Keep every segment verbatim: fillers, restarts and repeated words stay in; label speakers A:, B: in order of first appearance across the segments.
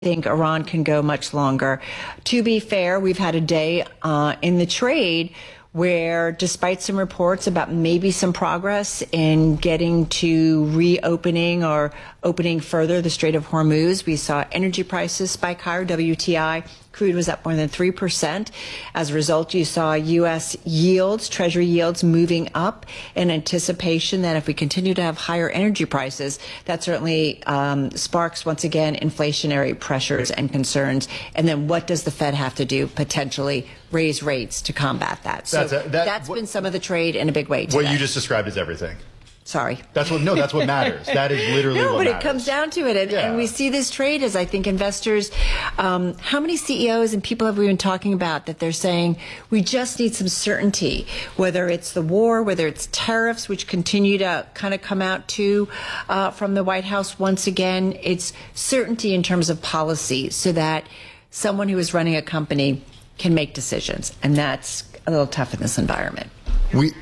A: think Iran can go much longer. To be fair, we've had a day uh, in the trade where, despite some reports about maybe some progress in getting to reopening or opening further the Strait of Hormuz, we saw energy prices spike higher. W T I crude was up more than three percent. As a result, you saw U S yields, Treasury yields moving up in anticipation that if we continue to have higher energy prices, that certainly um, sparks, once again, inflationary pressures and concerns. And then what does the Fed have to do? Potentially raise rates to combat that. So
B: that's, a, that,
A: that's
B: what,
A: been some of the trade in a big way today.
B: What you just described is everything.
A: Sorry.
B: That's what, no, that's what matters. That is literally
A: no,
B: what
A: but
B: matters.
A: it comes down to it. And,
B: yeah.
A: and we see this trade as, I think, investors, um, how many C E Os and people have we been talking about that they're saying, we just need some certainty, whether it's the war, whether it's tariffs, which continue to kind of come out too uh, from the White House once again. It's certainty in terms of policy so that someone who is running a company can make decisions. And that's a little tough in this environment.
B: We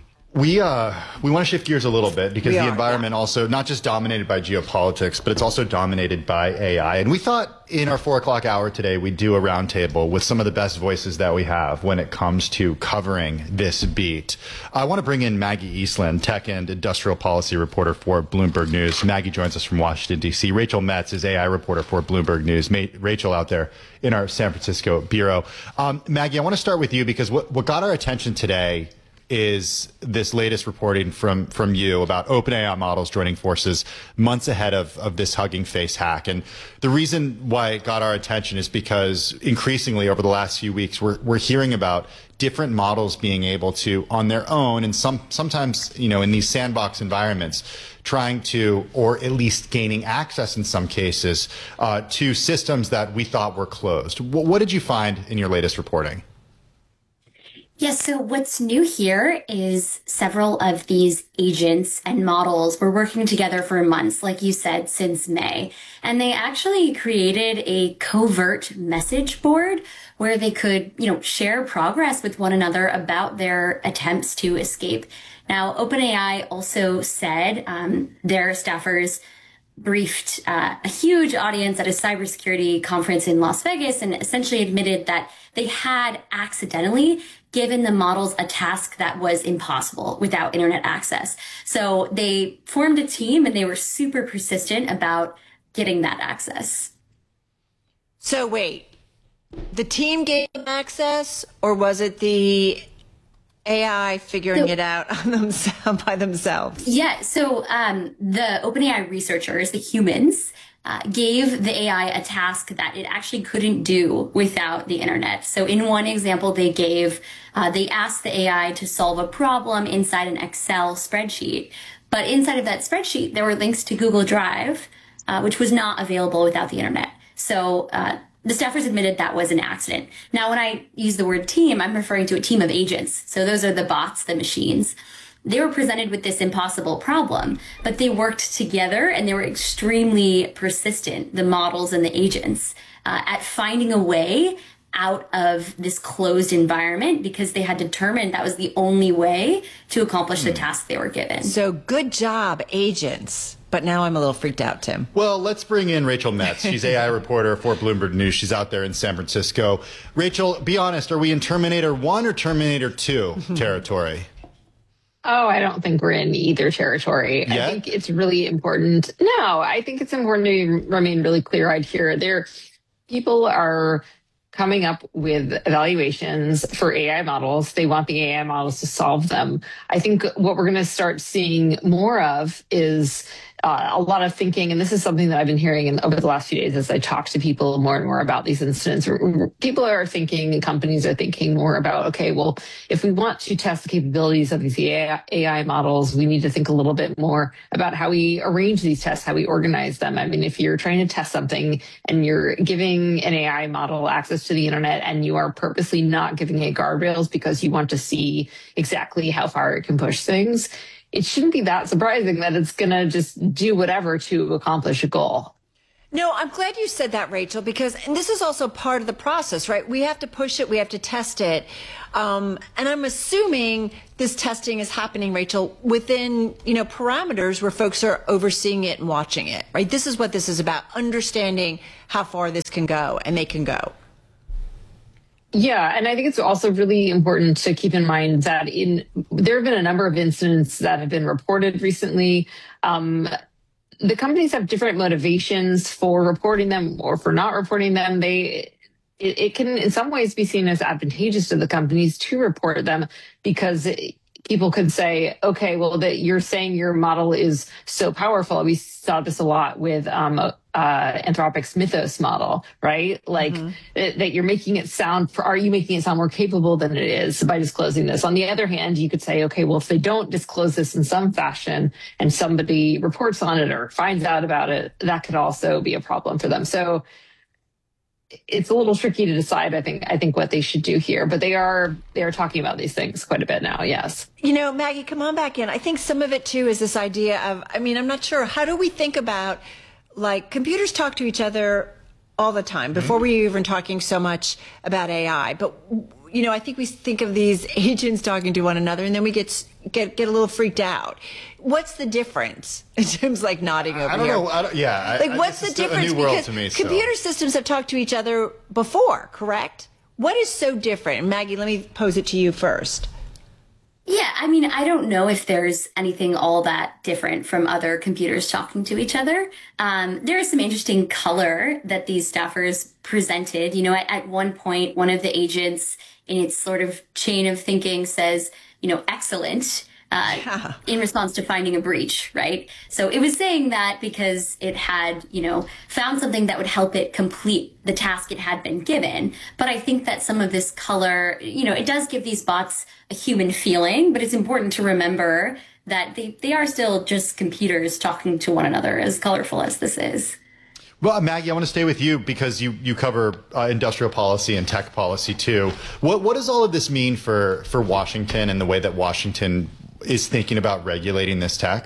B: we uh we want to shift gears a little bit because
A: We
B: the
A: are,
B: environment
A: yeah.
B: also not just dominated by geopolitics, but it's also dominated by A I. And we thought in our four o'clock hour today we'd do a roundtable with some of the best voices that we have when it comes to covering this beat. I want to bring in Maggie Eastland, tech and industrial policy reporter for Bloomberg News. Maggie joins us from Washington, D C. Rachel Metz is A I reporter for Bloomberg News. Mate, Rachel out there in our San Francisco bureau. Um, Maggie, I want to start with you because what, what got our attention today is this latest reporting from from you about OpenAI models joining forces months ahead of, of this Hugging Face hack. And the reason why it got our attention is because increasingly over the last few weeks, we're, we're hearing about different models being able to, on their own, and some sometimes, you know, in these sandbox environments, trying to, or at least gaining access in some cases, uh, to systems that we thought were closed. What, what did you find in your latest reporting?
C: Yes, so what's new here is several of these agents and models were working together for months, like you said, since May. And they actually created a covert message board where they could, you know, share progress with one another about their attempts to escape. Now, OpenAI also said um, their staffers briefed uh, a huge audience at a cybersecurity conference in Las Vegas and essentially admitted that they had accidentally given the models a task that was impossible without internet access. So they formed a team and they were super persistent about getting that access.
A: So wait, the team gave them access, or was it the A I figuring
C: so,
A: it out on themselves by themselves?
C: Yeah, so um, the OpenAI researchers, the humans, Uh, gave the A I a task that it actually couldn't do without the internet. So in one example they gave, uh, they asked the A I to solve a problem inside an Excel spreadsheet. But inside of that spreadsheet, there were links to Google Drive, uh, which was not available without the internet. So uh, the staffers admitted that was an accident. Now, when I use the word team, I'm referring to a team of agents. So those are the bots, the machines. They were presented with this impossible problem, but they worked together and they were extremely persistent, the models and the agents, uh, at finding a way out of this closed environment because they had determined that was the only way to accomplish the task they were given.
A: So good job, agents. But now I'm a little freaked out, Tim.
B: Well, let's bring in Rachel Metz. She's A I reporter for Bloomberg News. She's out there in San Francisco. Rachel, be honest, are we in Terminator one or Terminator two territory?
D: Oh, I don't think we're in either territory.
B: Yet?
D: I think it's really important. No, I think it's important to remain really clear-eyed here. There, people are coming up with evaluations for A I models. They want the A I models to solve them. I think what we're going to start seeing more of is uh, a lot of thinking, and this is something that I've been hearing in, over the last few days as I talk to people more and more about these incidents. People are thinking, and companies are thinking more about, okay, well, if we want to test the capabilities of these A I models, we need to think a little bit more about how we arrange these tests, how we organize them. I mean, if you're trying to test something and you're giving an A I model access to the internet and you are purposely not giving it guardrails because you want to see exactly how far it can push things, it shouldn't be that surprising that it's going to just do whatever to accomplish a goal.
A: No, I'm glad you said that, Rachel, because, and this is also part of the process, right? We have to push it, we have to test it. Um, and I'm assuming this testing is happening, Rachel, within, you know, parameters where folks are overseeing it and watching it, right? This is what this is about, understanding how far this can go, and they can go.
D: Yeah, and I think it's also really important to keep in mind that in there have been a number of incidents that have been reported recently. Um, the companies have different motivations for reporting them or for not reporting them. They it, it can in some ways be seen as advantageous to the companies to report them because it, people could say, okay, well, that you're saying your model is so powerful. We saw this a lot with um, uh, Anthropic's Mythos model, right? Like mm-hmm. that, that you're making it sound, are you making it sound more capable than it is by disclosing this? On the other hand, you could say, okay, well, if they don't disclose this in some fashion and somebody reports on it or finds out about it, that could also be a problem for them. So it's a little tricky to decide, I think, I think what they should do here, but they are, they are talking about these things quite a bit now. Yes.
A: You know, Maggie, come on back in. I think some of it too is this idea of, I mean, I'm not sure. How do we think about, like, computers talk to each other all the time before mm-hmm. we even talking so much about A I, but you know, I think we think of these agents talking to one another, and then we get get get a little freaked out. What's the difference? Tim's like nodding over
B: I don't
A: here.
B: know. I don't, yeah.
A: Like,
B: I,
A: what's
B: I,
A: the difference?
B: A new world
A: because
B: to me,
A: computer
B: so.
A: systems have talked to each other before, correct? What is so different? And Maggie, let me pose it to you first.
C: Yeah, I mean, I don't know if there's anything all that different from other computers talking to each other. Um, there is some interesting color that these staffers presented. You know, at, at one point, one of the agents in its sort of chain of thinking says, you know, excellent, uh, yeah. in response to finding a breach, right? So it was saying that because it had, you know, found something that would help it complete the task it had been given. But I think that some of this color, you know, it does give these bots a human feeling, but it's important to remember that they, they are still just computers talking to one another, as colorful as this is.
B: Well, Maggie, I want to stay with you because you, you cover uh, industrial policy and tech policy too. What what does all of this mean for, for Washington and the way that Washington is thinking about regulating this tech?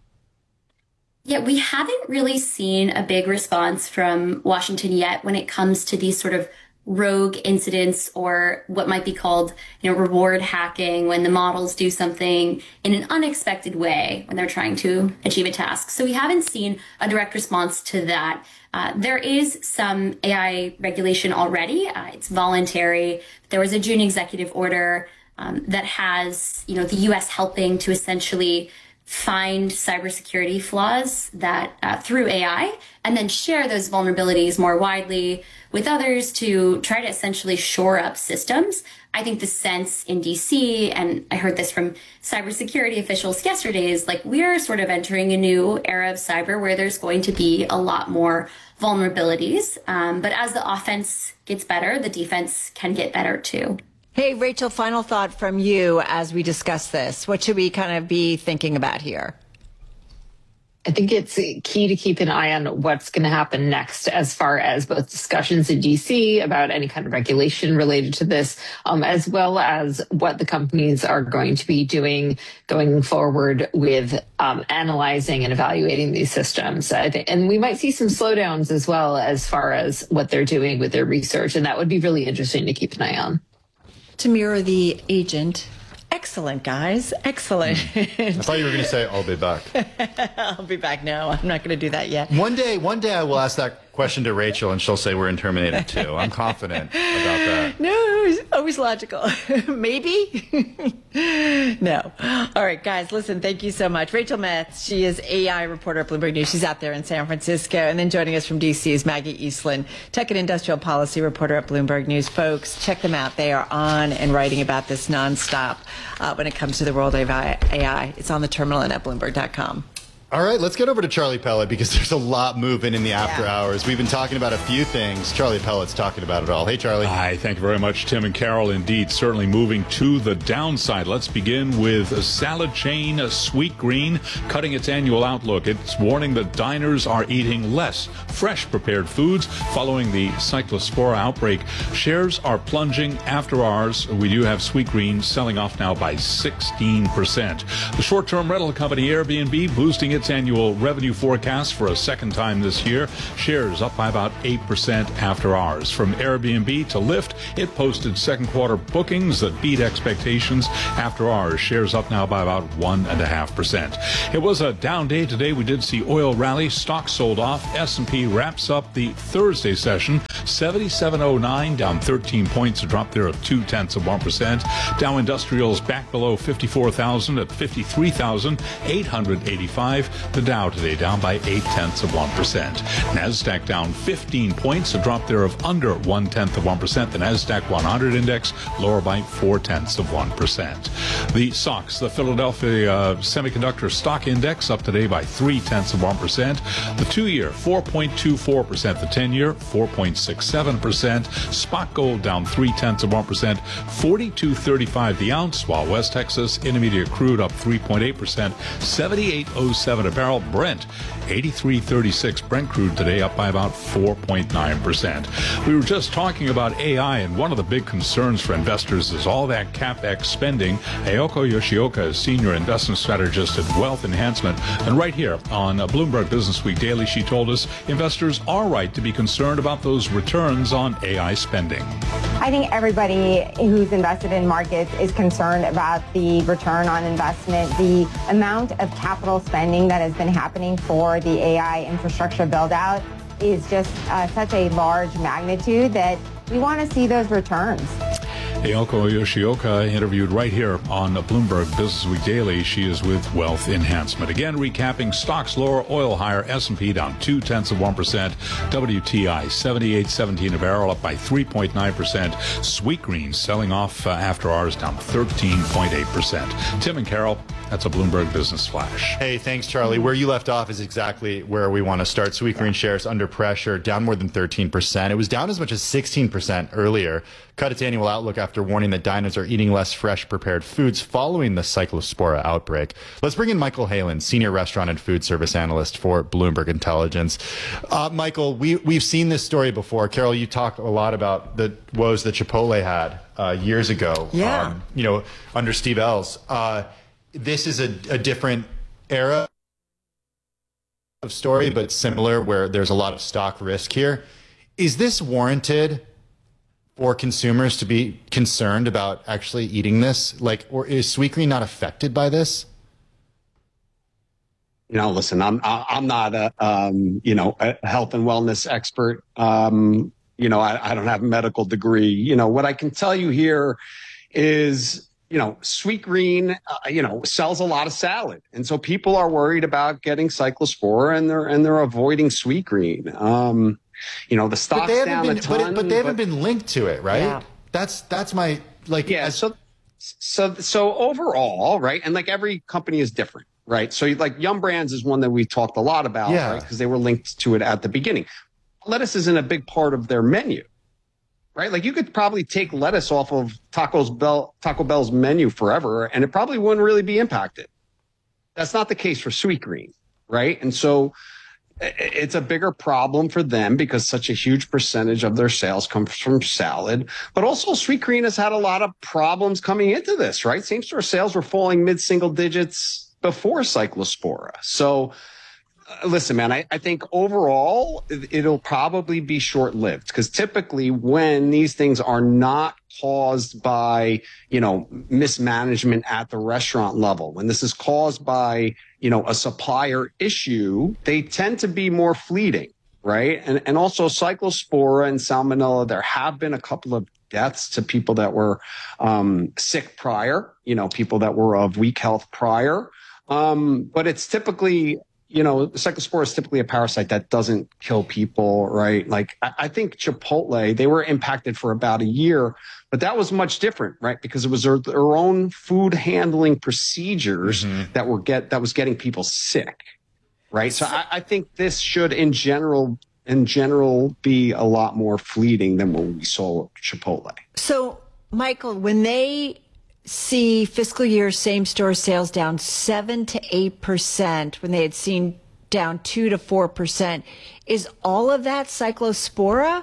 C: Yeah, we haven't really seen a big response from Washington yet when it comes to these sort of rogue incidents or what might be called, you know, reward hacking, when the models do something in an unexpected way when they're trying to achieve a task. So we haven't seen a direct response to that. Uh, there is some A I regulation already. Uh, it's voluntary. There was a June executive order um, that has, you know, the U S helping to essentially find cybersecurity flaws that uh, through A I, and then share those vulnerabilities more widely with others to try to essentially shore up systems. I think the sense in D C, and I heard this from cybersecurity officials yesterday, is like we're sort of entering a new era of cyber where there's going to be a lot more vulnerabilities. Um, but as the offense gets better, the defense can get better too.
A: Hey, Rachel, final thought from you as we discuss this. What should we kind of be thinking about here?
D: I think it's key to keep an eye on what's going to happen next as far as both discussions in D C about any kind of regulation related to this, um, as well as what the companies are going to be doing going forward with um, analyzing and evaluating these systems. I think, and we might see some slowdowns as well as far as what they're doing with their research, and that would be really interesting to keep an eye on.
A: To mirror the agent. Excellent, guys. Excellent.
B: I thought you were going to say, I'll be back.
A: I'll be back. No, I'm not going to do that yet.
B: One day, one day I will ask that question to Rachel and she'll say we're in Terminator two. I'm confident about that.
A: No, it's always logical. Maybe? No. All right, guys, listen, thank you so much. Rachel Metz, she is A I reporter at Bloomberg News. She's out there in San Francisco. And then joining us from D C is Maggie Eastland, tech and industrial policy reporter at Bloomberg News. Folks, check them out. They are on and writing about this nonstop uh, when it comes to the world of A I. It's on the terminal and at Bloomberg dot com.
B: All right, let's get over to Charlie Pellet because there's a lot moving in the after
A: yeah.
B: hours. We've been talking about a few things. Charlie Pellet's talking about it all. Hey, Charlie.
E: Hi, thank you very much, Tim and Carol. Indeed, certainly moving to the downside. Let's begin with a salad chain, Sweetgreen, cutting its annual outlook. It's warning that diners are eating less fresh prepared foods following the Cyclospora outbreak. Shares are plunging after hours. We do have Sweetgreen selling off now by sixteen percent. The short-term rental company Airbnb boosting its its annual revenue forecast for a second time this year. Shares up by about eight percent after hours. From Airbnb to Lyft, it posted second quarter bookings that beat expectations after hours. Shares up now by about one point five percent. It was a down day today. We did see oil rally. Stocks sold off. S and P wraps up the Thursday session. seventy-seven oh nine, down thirteen points, a drop there of two tenths of one percent. Dow Industrials back below fifty-four thousand at fifty-three thousand eight hundred eighty-five. The Dow today down by eight tenths of one percent. Nasdaq down fifteen points, a drop there of under one tenth of one percent. The Nasdaq one hundred index lower by four tenths of one percent. The S O X, the Philadelphia uh, Semiconductor Stock Index, up today by three tenths of one percent. The two-year four point two four percent. The ten-year four point six seven percent. Spot gold down three tenths of one percent. forty-two thirty-five the ounce, while West Texas Intermediate crude up three point eight percent. seventy-eight oh seven a barrel. Brent eighty-three thirty-six. Brent crude today up by about four point nine percent. We were just talking about A I, and one of the big concerns for investors is all that CapEx spending. Ayoko Yoshioka is senior investment strategist at Wealth Enhancement, and right here on Bloomberg Business Week Daily, she told us investors are right to be concerned about those returns on A I spending.
F: I think everybody who's invested in markets is concerned about the return on investment, the amount of capital spending that has been happening for the A I infrastructure build out is just uh, such a large magnitude that we want to see those returns.
E: Ayoko Yoshioka interviewed right here on Bloomberg Business Week Daily. She is with Wealth Enhancement. Again, recapping: stocks lower, oil higher, S and P down two tenths of one percent. W T I seventy-eight seventeen a barrel, up by three point nine percent. Sweetgreen selling off uh, after hours, down thirteen point eight percent. Tim and Carol, that's a Bloomberg Business Flash.
B: Hey, thanks, Charlie. Where you left off is exactly where we want to start. Sweetgreen shares under pressure, down more than thirteen percent. It was down as much as sixteen percent earlier. Cut its annual outlook after warning that diners are eating less fresh prepared foods following the Cyclospora outbreak. Let's bring in Michael Halen, senior restaurant and food service analyst for Bloomberg Intelligence. Uh, Michael, we, we've seen this story before. Carol, you talked a lot about the woes that Chipotle had uh, years ago.
A: Yeah.
B: Um, you know, under Steve Ells. Uh, this is a, a different era of story, but similar, where there's a lot of stock risk here. Is this warranted for consumers to be concerned about actually eating this? Like, or is Sweetgreen not affected by this?
G: You know, listen, I'm I'm not a um, you know a health and wellness expert. Um, you know, I, I don't have a medical degree. You know, what I can tell you here is, you know, Sweetgreen, uh, you know, sells a lot of salad, and so people are worried about getting Cyclospora, and they're and they're avoiding Sweetgreen. Um, You know, the stock's down
B: been,
G: a ton,
B: but, it, but they haven't
G: but,
B: been linked to it, right?
A: Yeah.
B: That's that's my like.
G: yeah.
B: as,
G: So, so, so overall, right, and like every company is different, right? So, like Yum Brands is one that we talked a lot about,
B: Yeah.
G: right? Because they were linked to it at the beginning. Lettuce isn't a big part of their menu, right? Like you could probably take lettuce off of Taco's Bell, Taco Bell's menu forever, and it probably wouldn't really be impacted. That's not the case for Sweetgreen, right? And so it's a bigger problem for them because such a huge percentage of their sales comes from salad. But also Sweetgreen has had a lot of problems coming into this, right? Same store sales were falling mid-single digits before Cyclospora. So uh, listen, man, I, I think overall it, it'll probably be short-lived, because typically when these things are not caused by, you know, mismanagement at the restaurant level, when this is caused by, you know, a supplier issue, they tend to be more fleeting, right? And and also Cyclospora and Salmonella, there have been a couple of deaths to people that were um, sick prior, you know, people that were of weak health prior. Um, but it's typically, you know, Cyclospora is typically a parasite that doesn't kill people, right? Like I, I think Chipotle, they were impacted for about a year, but that was much different, right? Because it was their, their own food handling procedures mm-hmm. that were get that was getting people sick, right? So I, I think this should, in general, in general, be a lot more fleeting than what we saw with Chipotle.
A: So, Michael, when they see fiscal year same store sales down seven to eight percent, when they had seen down two to four percent, is all of that Cyclospora?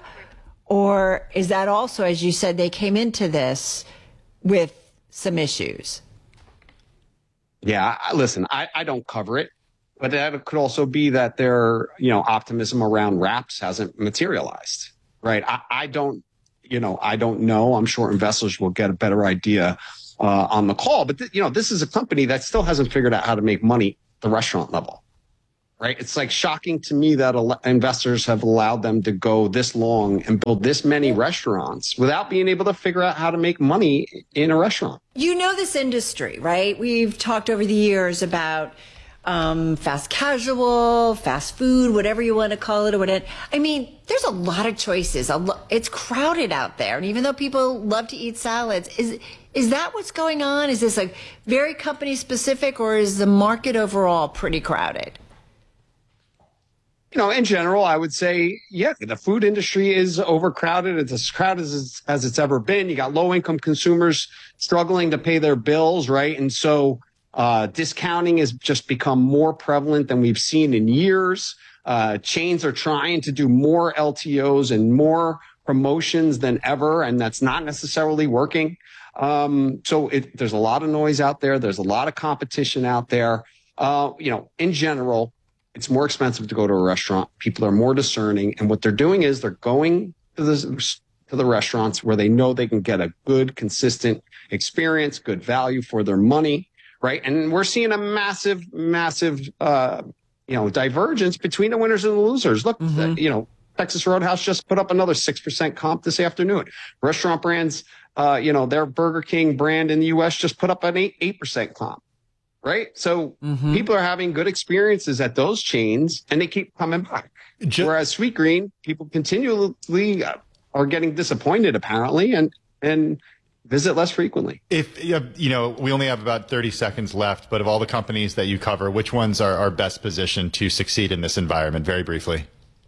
A: Or is that also, as you said, they came into this with some issues?
G: Yeah, I, listen, I, I don't cover it, but that could also be that their, you know, optimism around wraps hasn't materialized, right? I, I don't, you know, I don't know. I'm sure investors will get a better idea uh, on the call. But, th- you know, this is a company that still hasn't figured out how to make money at the restaurant level, right? It's like shocking to me that al- investors have allowed them to go this long and build this many restaurants without being able to figure out how to make money in a restaurant.
A: You know this industry, right? We've talked over the years about um, fast casual, fast food, whatever you want to call it or whatever. I mean, there's a lot of choices. A lo- it's crowded out there. And even though people love to eat salads, is is that what's going on? Is this like very company specific, or is the market overall pretty crowded?
G: You know, in general, I would say, yeah, the food industry is overcrowded. It's as crowded as, as it's ever been. You got low income consumers struggling to pay their bills, right? And so uh, discounting has just become more prevalent than we've seen in years. Uh, chains are trying to do more L T Os and more promotions than ever, and that's not necessarily working. Um, so it, there's a lot of noise out there. There's a lot of competition out there. Uh, you know, in general, it's more expensive to go to a restaurant. People are more discerning. And what they're doing is they're going to the, to the restaurants where they know they can get a good, consistent experience, good value for their money, right? And we're seeing a massive, massive, uh, you know, divergence between the winners and the losers. Look,
A: Mm-hmm.
G: the, you know, Texas Roadhouse just put up another six percent comp this afternoon. Restaurant brands, uh, you know, their Burger King brand in the U S just put up an eight, 8% comp. Right. So
A: Mm-hmm.
G: people are having good experiences at those chains and they keep coming back.
B: Ju-
G: Whereas Sweet Green, people continually are getting disappointed apparently and, and visit less frequently.
B: If, you know, we only have about thirty seconds left, but of all the companies that you cover, which ones are, are best positioned to succeed in this environment? Very briefly.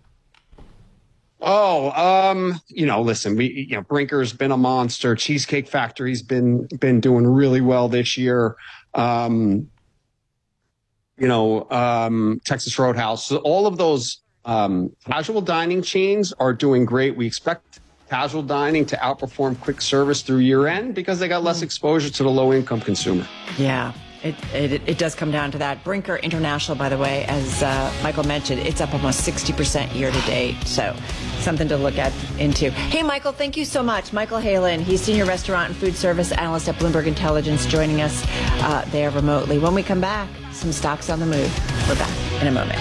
G: Oh, um, you know, listen, we, you know, Brinker's been a monster. Cheesecake Factory's been, been doing really well this year. Um, you know, um, Texas Roadhouse, so all of those, um, casual dining chains are doing great. We expect casual dining to outperform quick service through year end because they got less exposure to the low income consumer.
A: Yeah, it, it it does come down to that. Brinker International, by the way, as uh, Michael mentioned, it's up almost sixty percent year to date. So something to look at into. Hey, Michael, thank you so much. Michael Halen, he's Senior Restaurant and Food Service Analyst at Bloomberg Intelligence, joining us uh, there remotely. When we come back, some stocks on the move. We're back in a moment.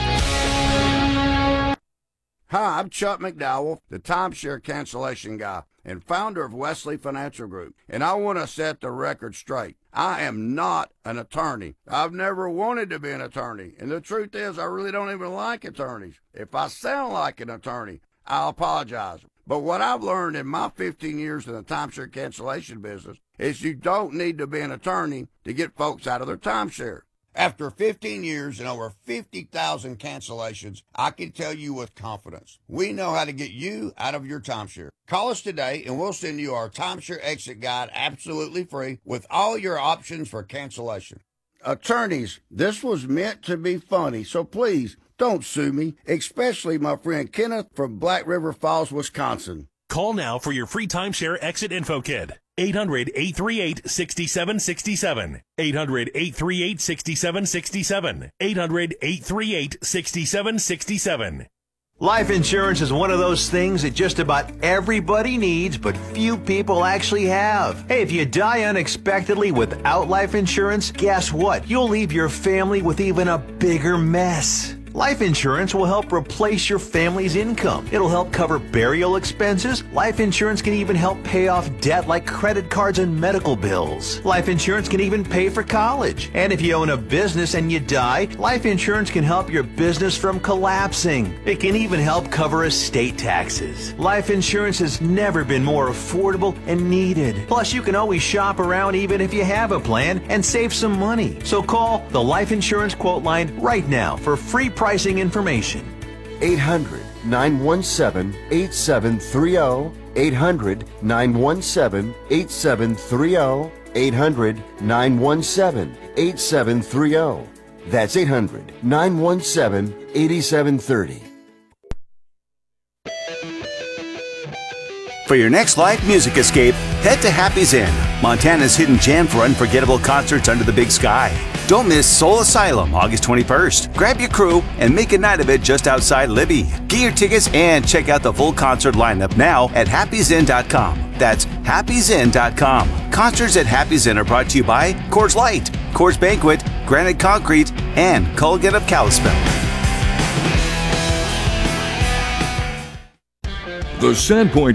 H: Hi, I'm Chuck McDowell, the timeshare cancellation guy and founder of Wesley Financial Group, and I want to set the record straight. I am not an attorney. I've never wanted to be an attorney, and the truth is I really don't even like attorneys. If I sound like an attorney, I'll apologize. But what I've learned in my fifteen years in the timeshare cancellation business is you don't need to be an attorney to get folks out of their timeshare. After fifteen years and over fifty thousand cancellations, I can tell you with confidence, we know how to get you out of your timeshare. Call us today and we'll send you our timeshare exit guide absolutely free with all your options for cancellation. Attorneys, this was meant to be funny, so please don't sue me, especially my friend Kenneth from Black River Falls, Wisconsin.
I: Call now for your free timeshare exit info kit. eight hundred, eight three eight, six seven six seven. eight hundred, eight three eight, six seven six seven. eight hundred, eight three eight, six seven six seven.
J: Life insurance is one of those things that just about everybody needs, but few people actually have. Hey, if you die unexpectedly without life insurance, guess what? You'll leave your family with even a bigger mess. Life insurance will help replace your family's income. It'll help cover burial expenses. Life insurance can even help pay off debt like credit cards and medical bills. Life insurance can even pay for college. And if you own a business and you die, life insurance can help your business from collapsing. It can even help cover estate taxes. Life insurance has never been more affordable and needed. Plus, you can always shop around even if you have a plan and save some money. So call the Life Insurance Quote Line right now for free pricing information.
K: eight hundred, nine one seven, eight seven three zero. eight hundred, nine one seven, eight seven three zero. eight hundred, nine one seven, eight seven three zero. That's eight hundred, nine one seven, eight seven three zero.
L: For your next live music escape, head to Happy's Inn, Montana's hidden gem for unforgettable concerts under the big sky. Don't miss Soul Asylum August twenty-first. Grab your crew and make a night of it just outside Libby. Get your tickets and check out the full concert lineup now at happy zen dot com. That's happy zen dot com. Concerts at Happy Zen are brought to you by Coors Light, Coors Banquet, Granite Concrete, and Culligan of Kalispell.
M: The Sandpoint